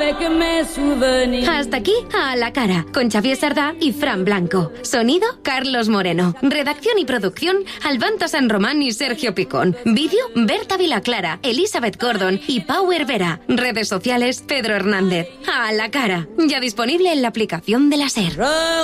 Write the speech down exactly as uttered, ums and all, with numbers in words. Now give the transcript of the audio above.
Hasta aquí, A la cara, con Xavier Sardá y Fran Blanco. Sonido, Carlos Moreno. Redacción y producción, Albanto San Román y Sergio Picón. Vídeo, Berta Vilaclara, Elizabeth Gordon y Pau Hervera. Redes sociales, Pedro Hernández. A la cara, ya disponible en la aplicación de la SER.